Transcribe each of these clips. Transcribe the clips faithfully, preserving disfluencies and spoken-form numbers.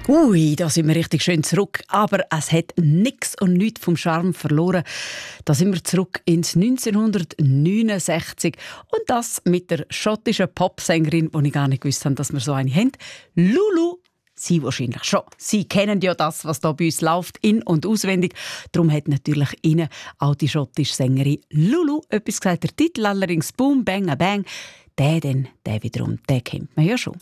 Ui, da sind wir richtig schön zurück. Aber es hat nichts und nichts vom Charme verloren. Da sind wir zurück ins neunzehnhundertneunundsechzig. Und das mit der schottischen Popsängerin, die ich gar nicht gewusst habe, dass wir so eine haben. Lulu. Sie wahrscheinlich schon. Sie kennen ja das, was da bei uns läuft, in- und auswendig. Darum hat natürlich Ihnen auch die schottische Sängerin Lulu etwas gesagt. Der Titel allerdings «Boom, Bang, a Bang». Der denn, der wiederum, den kennt man ja schon.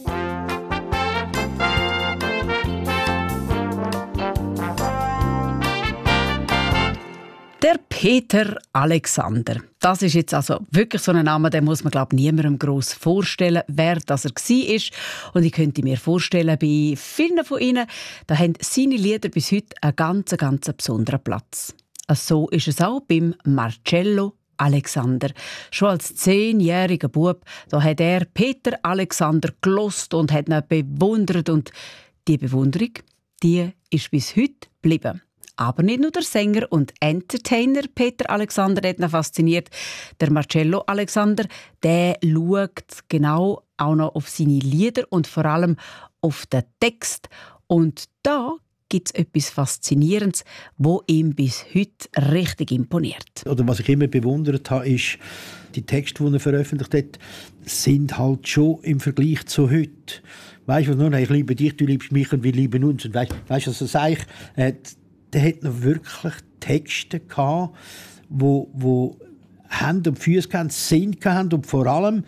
Der Peter Alexander. Das ist jetzt also wirklich so ein Name, den muss man, glaube ich, niemandem gross vorstellen, wer das er war. Und ich könnte mir vorstellen, bei vielen von Ihnen, da haben seine Lieder bis heute einen ganz, ganz besonderen Platz. So ist es auch beim Marcello Alexander. Schon als zehnjähriger Bub, da hat er Peter Alexander gelost und hat ihn bewundert. Und die Bewunderung, die ist bis heute geblieben. Aber nicht nur der Sänger und Entertainer Peter Alexander hat ihn fasziniert. Der Marcello Alexander, der schaut genau auch noch auf seine Lieder und vor allem auf den Text. Und da gibt es etwas Faszinierendes, wo ihm bis heute richtig imponiert. Oder was ich immer bewundert habe, ist, die Texte, die er veröffentlicht hat, sind halt schon im Vergleich zu heute. Weißt du, ich liebe dich, du liebst mich und wir lieben uns. Und weißt du, was ich sage? Äh, der hat noch wirklich Texte gehabt, wo, wo Hand und Füße hatten, Sinn hatten und vor allem,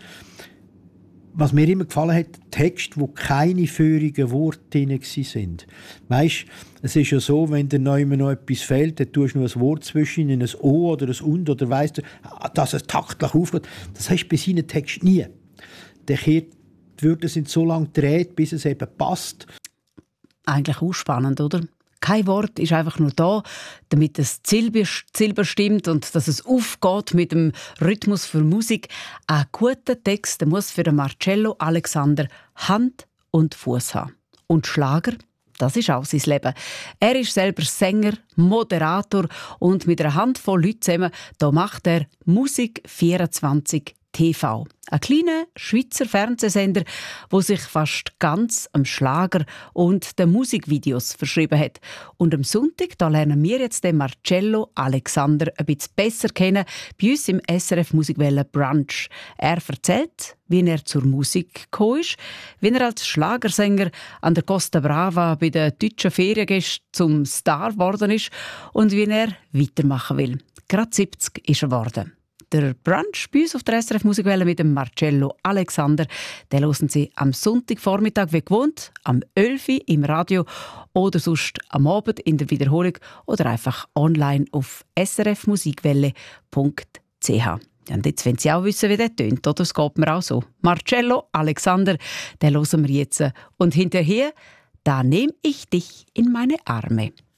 was mir immer gefallen hat, Texte, wo keine führigen Worte drin waren. Weisst, es ist ja so, wenn dir noch immer noch etwas fehlt, dann tust du noch ein Wort zwischen ihnen, ein O oder ein Und oder weißt du, dass es taktlich aufgeht. Das hast du bei seinen Texten nie. Der kehrt, die Wörter sind so lange gedreht, bis es eben passt. Eigentlich auch spannend, oder? Kein Wort ist einfach nur da, damit das Ziel bestimmt und dass es aufgeht mit dem Rhythmus für Musik. Ein guter Text muss für den Marcello Alexander Hand und Fuß haben. Und Schlager, das ist auch sein Leben. Er ist selber Sänger, Moderator und mit einer Handvoll Leuten zusammen da macht er Musik vierundzwanzig T V. Ein kleiner Schweizer Fernsehsender, der sich fast ganz am Schlager und den Musikvideos verschrieben hat. Und am Sonntag da lernen wir jetzt den Marcello Alexander ein bisschen besser kennen, bei uns im S R F Musikwelle Brunch. Er erzählt, wie er zur Musik gekommen ist, wie er als Schlagersänger an der Costa Brava bei den deutschen Feriengästen zum Star geworden ist und wie er weitermachen will. Gerade siebzig ist er geworden. Der Brunch bei uns auf der S R F Musikwelle mit dem Marcello Alexander. Den hören Sie am Sonntagvormittag wie gewohnt, am elf Uhr im Radio oder sonst am Abend in der Wiederholung oder einfach online auf s r f musikwelle punkt c h. Und jetzt wollen Sie auch wissen, wie der tönt, oder? Das geht mir auch so. Marcello Alexander, den hören wir jetzt. Und hinterher, da nehme ich dich in meine Arme.